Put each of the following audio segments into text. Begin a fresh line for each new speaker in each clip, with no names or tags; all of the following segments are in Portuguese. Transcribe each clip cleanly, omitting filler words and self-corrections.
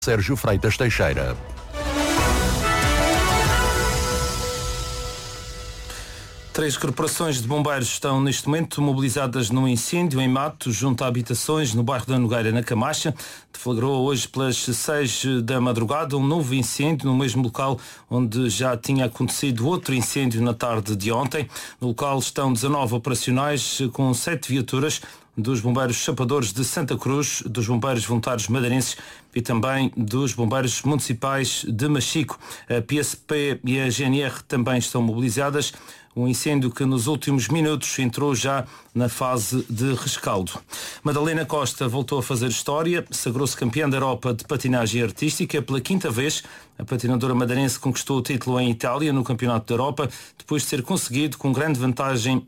Sérgio Freitas Teixeira.
Três corporações de bombeiros estão neste momento mobilizadas num incêndio em mato junto a habitações no bairro da Nogueira, na Camacha. Deflagrou hoje pelas 6 da madrugada um novo incêndio no mesmo local onde já tinha acontecido outro incêndio na tarde de ontem. No local estão 19 operacionais com 7 viaturas dos bombeiros chapadores de Santa Cruz, dos bombeiros voluntários madeirenses e também dos bombeiros municipais de Machico. A PSP e a GNR também estão mobilizadas. Um incêndio que nos últimos minutos entrou já na fase de rescaldo. Madalena Costa voltou a fazer história, sagrou-se campeã da Europa de patinagem artística pela 5ª vez. A patinadora madeirense conquistou o título em Itália no Campeonato da Europa, depois de ter conseguido uma grande vantagem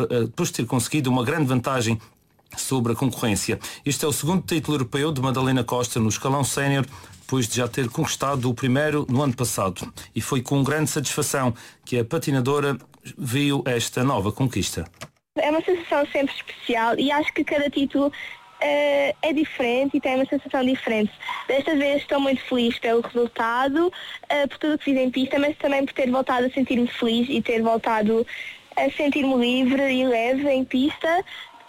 sobre a concorrência. Este é o segundo título europeu de Madalena Costa no escalão sénior, depois de já ter conquistado o primeiro no ano passado. E foi com grande satisfação que a patinadora viu esta nova conquista.
É uma sensação sempre especial e acho que cada título é diferente e tem uma sensação diferente. Desta vez estou muito feliz pelo resultado, por tudo o que fiz em pista, mas também por ter voltado a sentir-me feliz e ter voltado a sentir-me livre e leve em pista.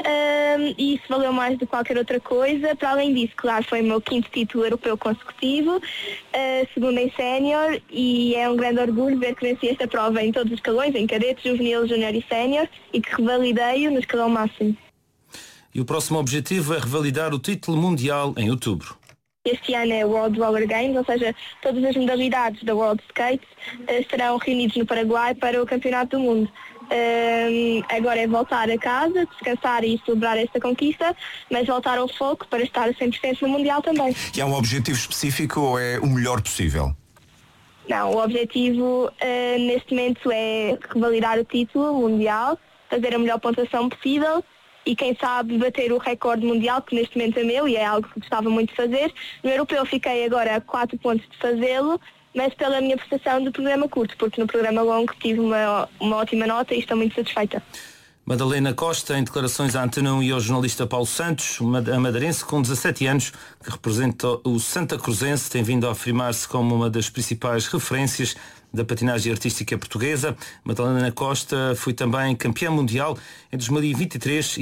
E isso valeu mais do que qualquer outra coisa. Para além disso, claro, foi o meu 5º título europeu consecutivo, segundo em sénior, e é um grande orgulho ver que venci esta prova em todos os escalões, em cadete, juvenil, júnior e sénior, e que revalidei-o no escalão máximo.
E o próximo objetivo é revalidar o título mundial em outubro.
Este ano é o World Roller Games, ou seja, todas as modalidades da World Skate estarão reunidos no Paraguai para o Campeonato do Mundo. Agora é voltar a casa, descansar e celebrar esta conquista, mas voltar ao foco para estar a 100% no Mundial também.
E há um objetivo específico ou é o melhor possível?
Não, o objetivo neste momento é revalidar o título mundial, fazer a melhor pontuação possível e quem sabe bater o recorde mundial, que neste momento é meu e é algo que gostava muito de fazer. No europeu fiquei agora a 4 pontos de fazê-lo, mas pela minha prestação do programa curto, porque no programa longo tive uma ótima nota e estou muito satisfeita.
Madalena Costa, em declarações à Antena 1 e ao jornalista Paulo Santos, a madeirense com 17 anos, que representa o Santa Cruzense, tem vindo a afirmar-se como uma das principais referências da patinagem artística portuguesa. Madalena Costa foi também campeã mundial em 2023 e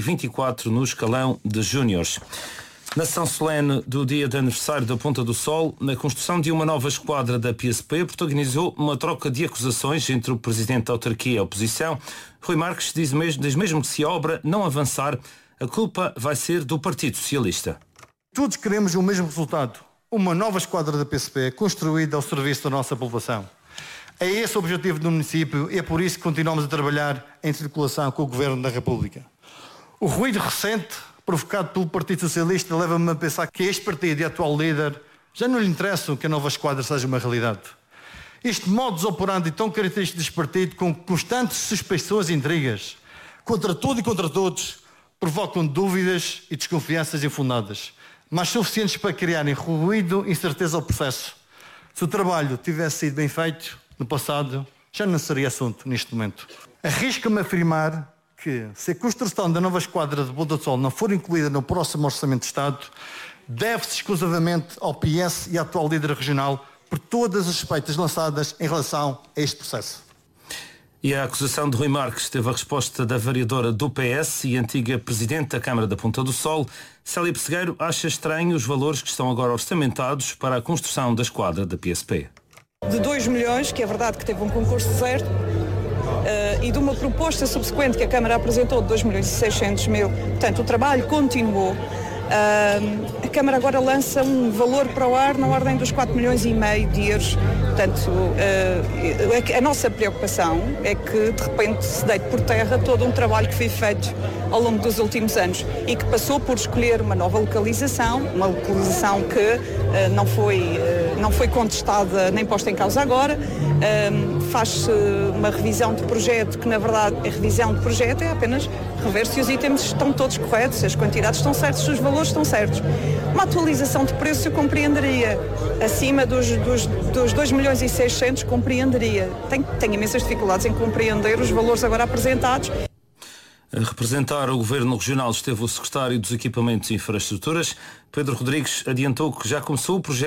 2024 no escalão de júniores. Na ação solene do dia de aniversário da Ponta do Sol, na construção de uma nova esquadra da PSP, protagonizou uma troca de acusações entre o presidente da autarquia e a oposição. Rui Marques diz mesmo que se a obra não avançar, a culpa vai ser do Partido Socialista.
Todos queremos o mesmo resultado, uma nova esquadra da PSP construída ao serviço da nossa população. É esse o objetivo do município e é por isso que continuamos a trabalhar em circulação com o Governo da República. O ruído recente provocado pelo Partido Socialista leva-me a pensar que este partido e a atual líder já não lhe interessam que a nova esquadra seja uma realidade. Este modus operandi tão característico deste partido, com constantes suspeições e intrigas, contra tudo e contra todos, provocam dúvidas e desconfianças infundadas, mas suficientes para criarem ruído e incerteza ao processo. Se o trabalho tivesse sido bem feito no passado, já não seria assunto neste momento. Arrisco-me a afirmar que, se a construção da nova esquadra de Ponta do Sol não for incluída no próximo Orçamento de Estado, deve-se exclusivamente ao PS e à atual líder regional por todas as suspeitas lançadas em relação a este processo.
E a acusação de Rui Marques teve a resposta da vereadora do PS e antiga presidente da Câmara da Ponta do Sol. Célia Pessegueiro acha estranho os valores que estão agora orçamentados para a construção da esquadra da PSP.
De 2 milhões, que é verdade que teve um concurso certo, e de uma proposta subsequente que a Câmara apresentou de 2.600.000, portanto o trabalho continuou. A Câmara agora lança um valor para o ar na ordem dos 4,5 milhões de euros. Portanto, a nossa preocupação é que de repente se deite por terra todo um trabalho que foi feito ao longo dos últimos anos e que passou por escolher uma nova localização, uma localização que não foi contestada nem posta em causa agora. Faz-se uma revisão de projeto que, na verdade, a revisão de projeto é apenas rever se os itens estão todos corretos, se as quantidades estão certas, se os valores estão certos. Uma atualização de preço eu compreenderia. Acima dos 2,6 milhões compreenderia. Tenho imensas dificuldades em compreender os valores agora apresentados.
A representar o Governo Regional esteve o Secretário dos Equipamentos e Infraestruturas. Pedro Rodrigues adiantou que já começou o projeto